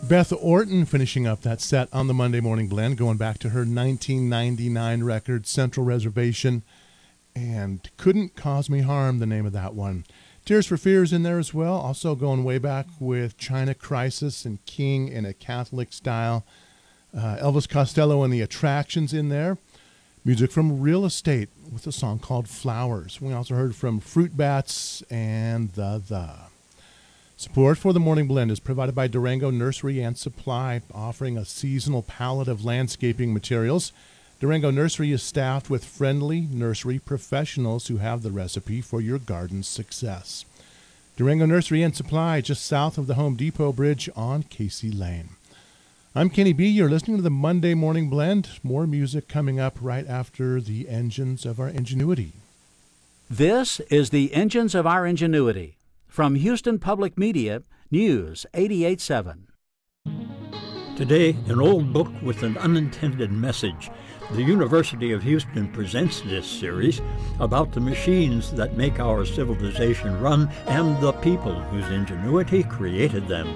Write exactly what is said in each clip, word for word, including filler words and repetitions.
Beth Orton finishing up that set on the Monday Morning Blend, going back to her nineteen ninety-nine record, Central Reservation, and Couldn't Cause Me Harm, the name of that one. Tears for Fears in there as well, also going way back with China Crisis and King in a Catholic style. Uh, Elvis Costello and the Attractions in there. Music from Real Estate with a song called Flowers. We also heard from Fruit Bats and The The. Support for the Morning Blend is provided by Durango Nursery and Supply, offering a seasonal palette of landscaping materials. Durango Nursery is staffed with friendly nursery professionals who have the recipe for your garden's success. Durango Nursery and Supply, just south of the Home Depot Bridge on Casey Lane. I'm Kenny B. You're listening to the Monday Morning Blend. More music coming up right after the Engines of Our Ingenuity. This is the Engines of Our Ingenuity. From Houston Public Media, News eighty-eight point seven. Today, an old book with an unintended message. The University of Houston presents this series about the machines that make our civilization run and the people whose ingenuity created them.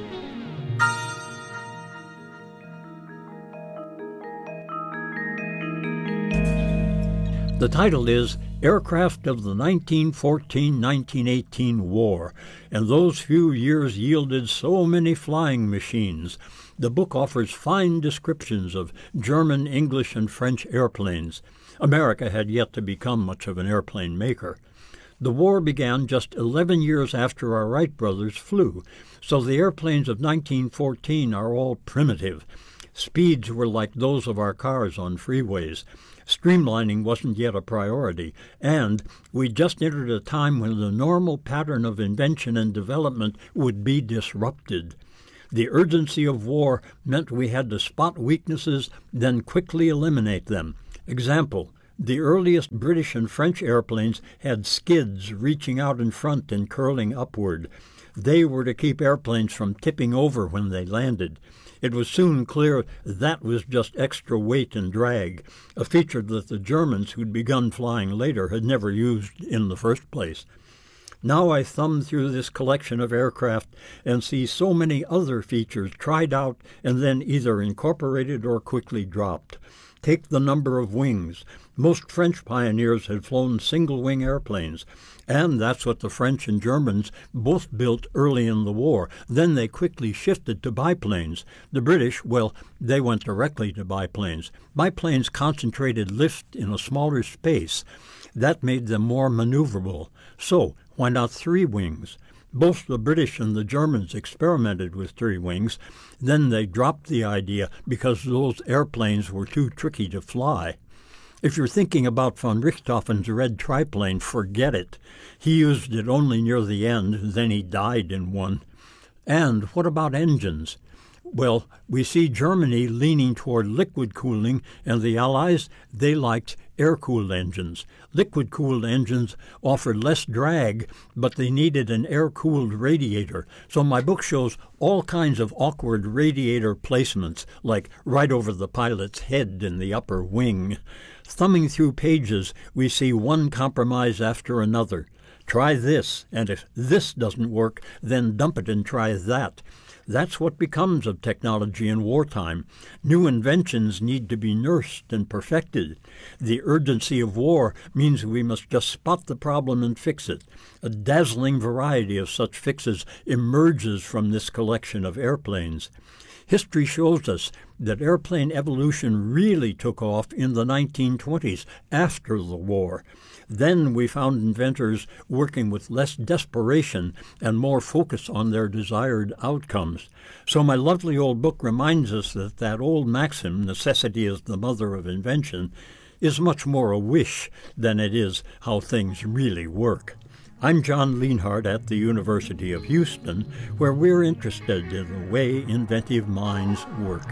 The title is Aircraft of the nineteen fourteen nineteen eighteen War, and those few years yielded so many flying machines. The book offers fine descriptions of German, English, and French airplanes. America had yet to become much of an airplane maker. The war began just eleven years after our Wright brothers flew, so the airplanes of nineteen fourteen are all primitive. Speeds were like those of our cars on freeways. Streamlining wasn't yet a priority, and we just entered a time when the normal pattern of invention and development would be disrupted. The urgency of war meant we had to spot weaknesses, then quickly eliminate them. Example, the earliest British and French airplanes had skids reaching out in front and curling upward. They were to keep airplanes from tipping over when they landed. It was soon clear that was just extra weight and drag, a feature that the Germans who'd begun flying later had never used in the first place. Now I thumb through this collection of aircraft and see so many other features tried out and then either incorporated or quickly dropped. Take the number of wings. Most French pioneers had flown single-wing airplanes, and that's what the French and Germans both built early in the war. Then they quickly shifted to biplanes. The British, well, they went directly to biplanes. Biplanes concentrated lift in a smaller space. That made them more maneuverable. So, why not three wings? Both the British and the Germans experimented with three wings. Then they dropped the idea because those airplanes were too tricky to fly. If you're thinking about von Richthofen's red triplane, forget it. He used it only near the end, then he died in one. And what about engines? Well, we see Germany leaning toward liquid cooling, and the Allies, they liked air-cooled engines. Liquid-cooled engines offered less drag, but they needed an air-cooled radiator. So my book shows all kinds of awkward radiator placements, like right over the pilot's head in the upper wing. Thumbing through pages, we see one compromise after another. Try this, and if this doesn't work, then dump it and try that. That's what becomes of technology in wartime. New inventions need to be nursed and perfected. The urgency of war means we must just spot the problem and fix it. A dazzling variety of such fixes emerges from this collection of airplanes. History shows us that airplane evolution really took off in the nineteen twenties, after the war. Then we found inventors working with less desperation and more focus on their desired outcomes. So my lovely old book reminds us that that old maxim, necessity is the mother of invention, is much more a wish than it is how things really work. I'm John Lienhardt at the University of Houston, where we're interested in the way inventive minds work.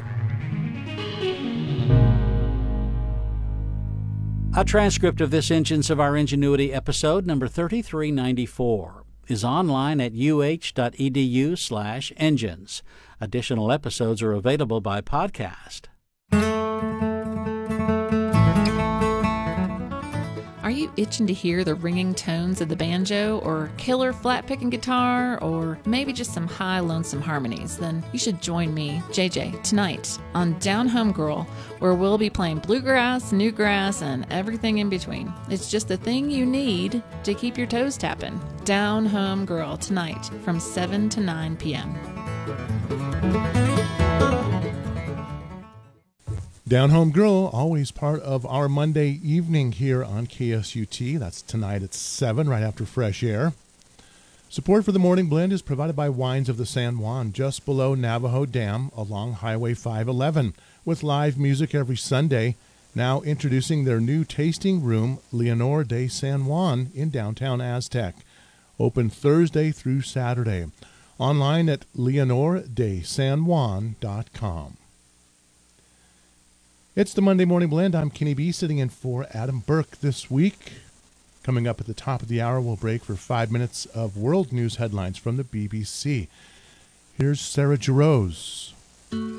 A transcript of this Engines of Our Ingenuity episode number thirty-three ninety-four is online at uh.edu slash engines. Additional episodes are available by podcast. Are you itching to hear the ringing tones of the banjo, or killer flat picking guitar, or maybe just some high lonesome harmonies? Then you should join me, J J, tonight on Down Home Girl, where we'll be playing bluegrass, newgrass, and everything in between. It's just the thing you need to keep your toes tapping. Down Home Girl tonight from seven to nine p.m. Down Home Girl, always part of our Monday evening here on K S U T. That's tonight at seven, right after Fresh Air. Support for the Morning Blend is provided by Wines of the San Juan, just below Navajo Dam along Highway five eleven, with live music every Sunday. Now introducing their new tasting room, Leonor de San Juan, in downtown Aztec. Open Thursday through Saturday. Online at leonor de san juan dot com. It's the Monday Morning Blend. I'm Kenny B, sitting in for Adam Burke this week. Coming up at the top of the hour, we'll break for five minutes of world news headlines from the B B C. Here's Sarah Jarosz.